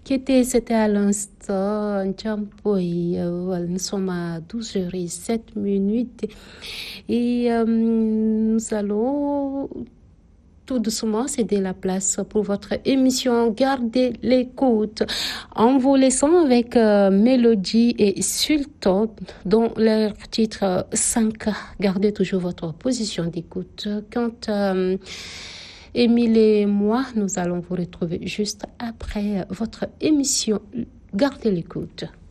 C'était à l'instant Djamboy. Voilà, nous sommes à 12h07 et nous allons tout doucement céder la place pour votre émission. Gardez l'écoute en vous laissant avec Mélodie et Sultan dont leur titre 5. Gardez toujours votre position d'écoute. Quand Émile et moi, nous allons vous retrouver juste après votre émission. Gardez l'écoute.